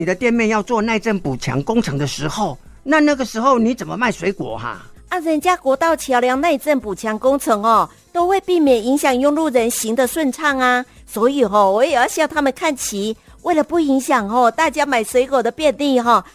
你的店面要做耐震补强工程的时候，那个时候你怎么卖水果哈？ 人家国道桥梁耐震补强工程都会避免影响用路人行的顺畅啊，所以我也要向他们看齐。为了不影响大家买水果的便利